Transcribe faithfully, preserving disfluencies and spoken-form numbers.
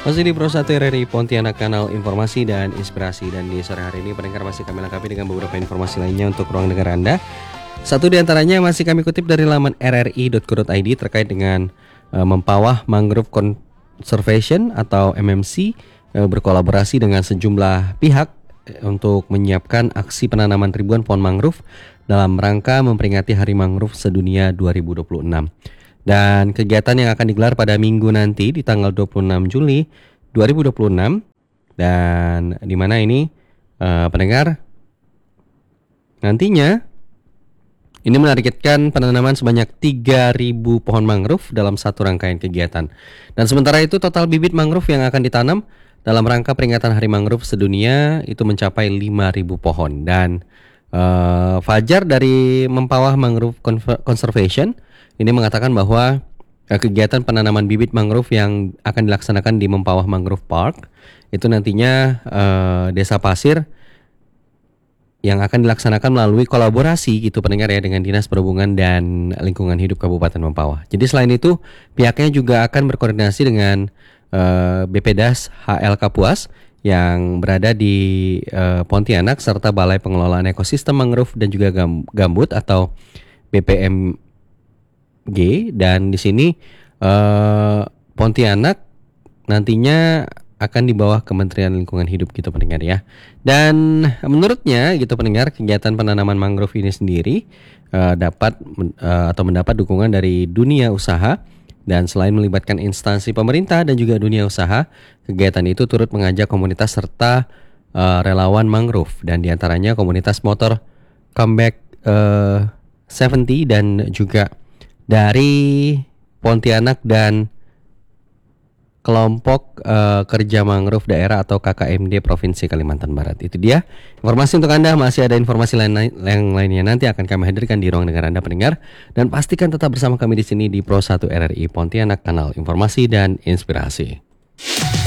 Masih di Pro satu R R I Pontianak, kanal informasi dan inspirasi. Dan di sore hari ini pendengar masih kami lengkapi dengan beberapa informasi lainnya untuk ruang dengar Anda. Satu di antaranya masih kami kutip dari laman r r i dot co dot i d terkait dengan uh, Mempawah Mangrove Conservation atau M M C uh, berkolaborasi dengan sejumlah pihak uh, untuk menyiapkan aksi penanaman ribuan pohon mangrove dalam rangka memperingati Hari Mangrove Sedunia dua ribu dua puluh enam. Dan kegiatan yang akan digelar pada minggu nanti di tanggal dua puluh enam Juli dua ribu dua puluh enam. Dan di mana ini uh, pendengar nantinya ini menargetkan penanaman sebanyak tiga ribu pohon mangrove dalam satu rangkaian kegiatan. Dan sementara itu total bibit mangrove yang akan ditanam dalam rangka peringatan Hari Mangrove Sedunia itu mencapai lima ribu pohon. Dan uh, Fajar dari Mempawah Mangrove Conservation ini mengatakan bahwa uh, kegiatan penanaman bibit mangrove yang akan dilaksanakan di Mempawah Mangrove Park itu nantinya uh, Desa Pasir yang akan dilaksanakan melalui kolaborasi gitu pendengar ya dengan Dinas Perhubungan dan Lingkungan Hidup Kabupaten Mempawah. Jadi selain itu pihaknya juga akan berkoordinasi dengan uh, B P D A S H L Kapuas yang berada di uh, Pontianak serta Balai Pengelolaan Ekosistem Mangrove dan juga Gambut atau B P M G. Dan di sini uh, Pontianak nantinya akan di bawah Kementerian Lingkungan Hidup gitu pendengar ya. Dan menurutnya gitu pendengar, kegiatan penanaman mangrove ini sendiri uh, dapat uh, atau mendapat dukungan dari dunia usaha. Dan selain melibatkan instansi pemerintah dan juga dunia usaha, kegiatan itu turut mengajak komunitas serta uh, relawan mangrove. Dan diantaranya komunitas motor Comeback uh, tujuh puluh dan juga dari Pontianak dan kelompok uh, kerja mangrove daerah atau K K M D Provinsi Kalimantan Barat. Itu dia informasi untuk Anda. Masih ada informasi lain yang lainnya nanti akan kami hadirkan di ruang dengar Anda pendengar. Dan pastikan tetap bersama kami di sini di Pro satu R R I Pontianak, kanal informasi dan inspirasi.